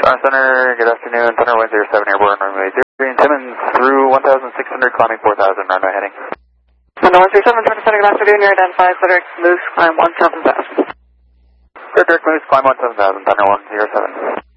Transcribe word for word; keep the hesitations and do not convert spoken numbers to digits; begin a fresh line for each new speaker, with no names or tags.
Sonar Center, good afternoon. Thunder one zero seven airborne, runway zero three, and Timmins through one thousand six hundred, climbing four thousand, runway heading.
Thunder one zero seven, Thunder Center, good afternoon. You're identified, Frederick Moose, climb one seven thousand.
Frederick Moose, climb one seven thousand, Thunder one zero seven.